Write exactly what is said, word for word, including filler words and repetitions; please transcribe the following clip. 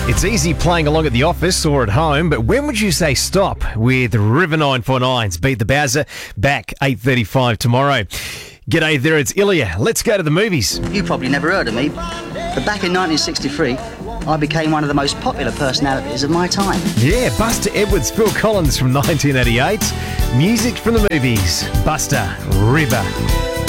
It's easy playing along at the office or at home, but when would you say stop with River nine four nine's Beat the Bowser? Back eight thirty-five tomorrow. G'day there, it's Ilya. Let's go to the movies. You probably never heard of me, but back in nineteen sixty-three, I became one of the most popular personalities of my time. Yeah, Buster Edwards, Phil Collins from nineteen eighty-eight. Music from the movies. Buster, River.